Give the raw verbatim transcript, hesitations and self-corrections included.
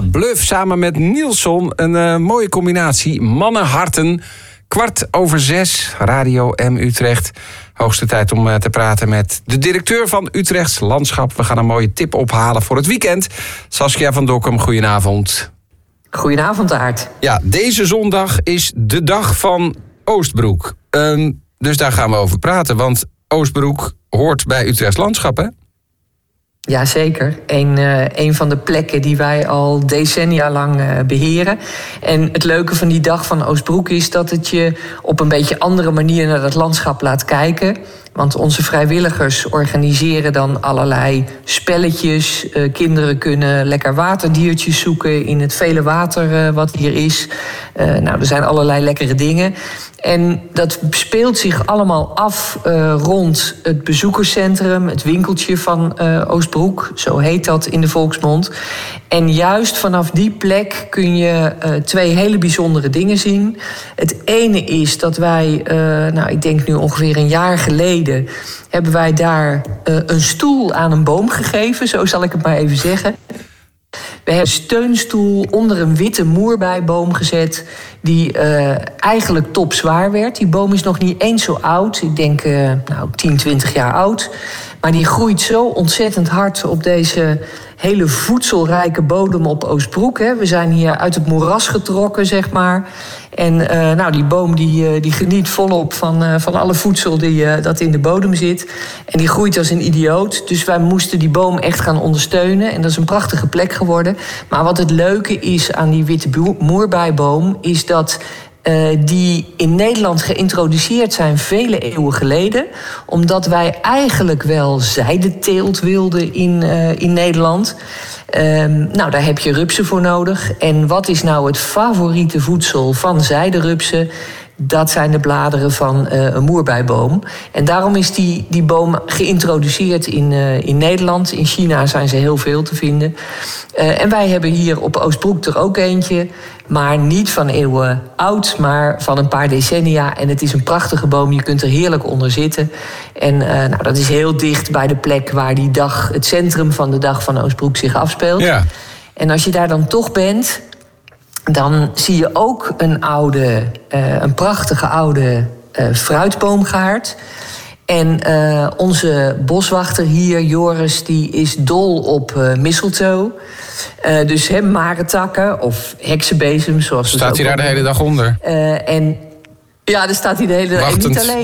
Bluff samen met Nielson. Een uh, mooie combinatie. Mannenharten. Kwart over zes. Radio M Utrecht. Hoogste tijd om uh, te praten met de directeur van Utrechts Landschap. We gaan een mooie tip ophalen voor het weekend. Saskia van Dokkum, goedenavond. Goedenavond, Aart. Ja, deze zondag is de dag van Oostbroek. Uh, dus daar gaan we over praten. Want Oostbroek hoort bij Utrechts Landschap, hè? Jazeker. Een, uh, een van de plekken die wij al decennia lang uh, beheren. En het leuke van die dag van Oostbroek is dat het je op een beetje andere manier naar dat landschap laat kijken. Want onze vrijwilligers organiseren dan allerlei spelletjes. Uh, kinderen kunnen lekker waterdiertjes zoeken in het vele water uh, wat hier is. Uh, nou, er zijn allerlei lekkere dingen. En dat speelt zich allemaal af uh, rond het bezoekerscentrum, het winkeltje van uh, Oostbroek. Zo heet dat in de volksmond. En juist vanaf die plek kun je uh, twee hele bijzondere dingen zien. Het ene is dat wij, uh, nou ik denk nu ongeveer een jaar geleden, hebben wij daar uh, een stoel aan een boom gegeven, zo zal ik het maar even zeggen. We hebben een steunstoel onder een witte moerbeiboom gezet die uh, eigenlijk topzwaar werd. Die boom is nog niet eens zo oud. Ik denk uh, nou, tien, twintig jaar oud. Maar die groeit zo ontzettend hard op deze hele voedselrijke bodem op Oostbroek. Hè. We zijn hier uit het moeras getrokken, zeg maar. En uh, nou, die boom die, uh, die geniet volop van, uh, van alle voedsel die, uh, dat in de bodem zit. En die groeit als een idioot. Dus wij moesten die boom echt gaan ondersteunen. En dat is een prachtige plek geworden. Maar wat het leuke is aan die witte moerbeiboom is dat Uh, die in Nederland geïntroduceerd zijn vele eeuwen geleden. Omdat wij eigenlijk wel zijdeteelt wilden in, uh, in Nederland. Uh, nou, daar heb je rupsen voor nodig. En wat is nou het favoriete voedsel van zijderupsen? Dat zijn de bladeren van uh, een moerbeiboom. En daarom is die, die boom geïntroduceerd in, uh, in Nederland. In China zijn ze heel veel te vinden. Uh, en wij hebben hier op Oostbroek er ook eentje. Maar niet van eeuwen oud, maar van een paar decennia. En het is een prachtige boom, je kunt er heerlijk onder zitten. En uh, nou, dat is heel dicht bij de plek waar die dag, het centrum van de dag van Oostbroek zich afspeelt. Ja. En als je daar dan toch bent, dan zie je ook een oude, uh, een prachtige oude uh, fruitboomgaard. En uh, onze boswachter hier, Joris, die is dol op uh, mistletoe. Uh, dus he, marentakken of heksenbezem, zoals we Staat hij daar de hele dag onder? Uh, en ja, daar staat hij de hele dag. En niet alleen.